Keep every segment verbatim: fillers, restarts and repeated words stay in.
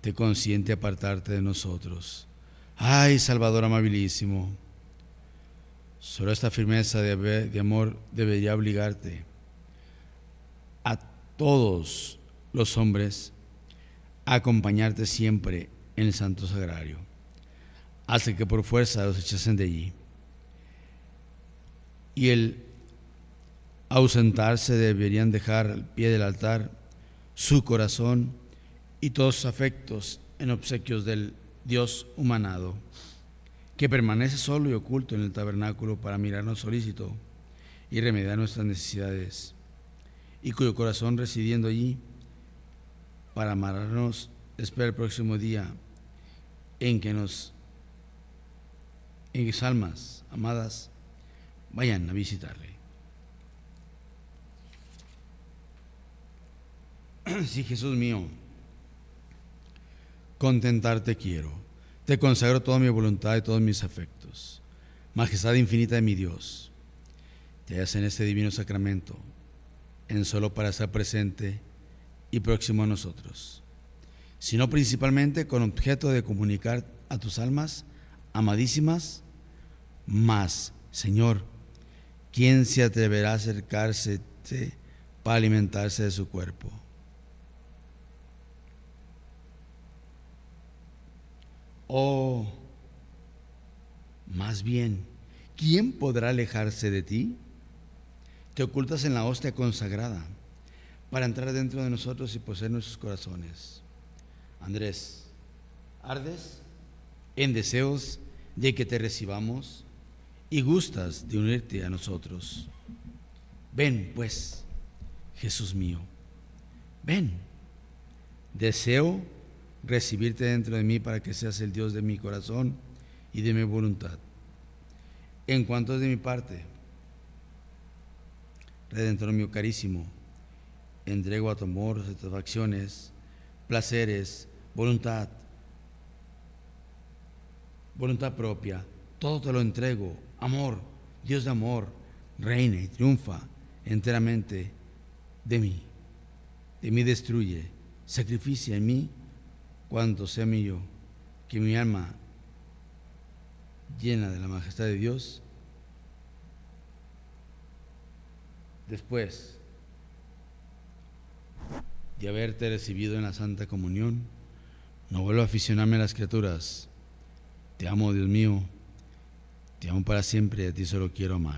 te consiente apartarte de nosotros. Ay, Salvador amabilísimo, solo esta firmeza de, de amor debería obligarte a todos los hombres a acompañarte siempre en el Santo Sagrario, hasta que por fuerza los echasen de allí. Y el ausentarse deberían dejar al pie del altar su corazón y todos sus afectos en obsequios del Dios humanado, que permanece solo y oculto en el tabernáculo para mirarnos solícito y remediar nuestras necesidades, y cuyo corazón residiendo allí para amarnos espera el próximo día en que nos en que almas amadas vayan a visitarle. Sí, Jesús mío, contentarte quiero. Te consagro toda mi voluntad y todos mis afectos. Majestad infinita de mi Dios, te hallas en este divino sacramento, en solo para estar presente y próximo a nosotros, sino principalmente con objeto de comunicar a tus almas amadísimas. Mas, Señor, ¿quién se atreverá a acercarse para alimentarse de su cuerpo? O, más bien, ¿quién podrá alejarse de ti? Te ocultas en la hostia consagrada para entrar dentro de nosotros y poseer nuestros corazones. Andrés, ¿ardes en deseos de que te recibamos y gustas de unirte a nosotros? Ven, pues, Jesús mío, ven. Deseo recibirte dentro de mí para que seas el Dios de mi corazón y de mi voluntad. En cuanto es de mi parte, Redentor mío carísimo, entrego a tu amor satisfacciones, placeres, voluntad, voluntad propia, todo te lo entrego. Amor, Dios de amor, reina y triunfa enteramente de mí. De mí destruye, sacrificia en mí cuanto sea mío, que mi alma llena de la majestad de Dios, después de haberte recibido en la Santa Comunión, no vuelvo a aficionarme a las criaturas. Te amo, Dios mío, te amo para siempre y a ti solo quiero amar.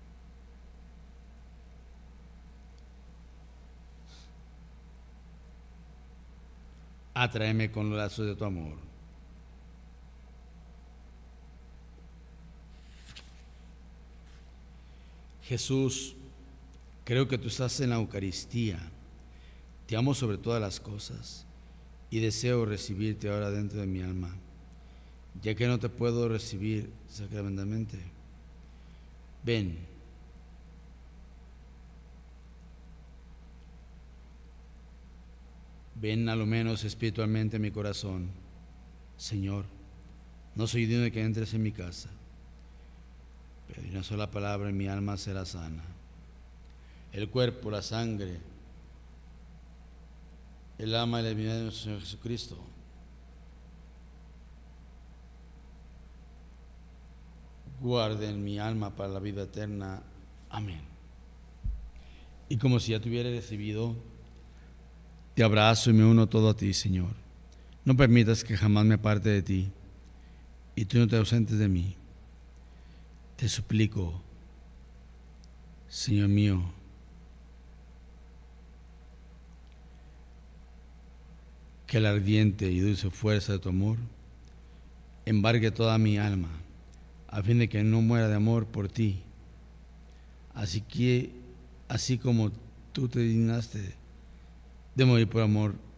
Atráeme con los lazos de tu amor. Jesús, creo que tú estás en la Eucaristía. Te amo sobre todas las cosas y deseo recibirte ahora dentro de mi alma, ya que no te puedo recibir sacramentalmente. Ven, ven a lo menos espiritualmente a mi corazón. Señor, no soy digno de que entres en mi casa, pero de una sola palabra y mi alma será sana. El cuerpo, la sangre, el alma y la divinidad de nuestro Señor Jesucristo guarden mi alma para la vida eterna. Amén. Y como si ya te hubiera recibido, te abrazo y me uno todo a ti, Señor. No permitas que jamás me aparte de ti y tú no te ausentes de mí. Te suplico, Señor mío, que la ardiente y dulce fuerza de tu amor embargue toda mi alma, a fin de que no muera de amor por ti. Así que, así como tú te dignaste de morir por amor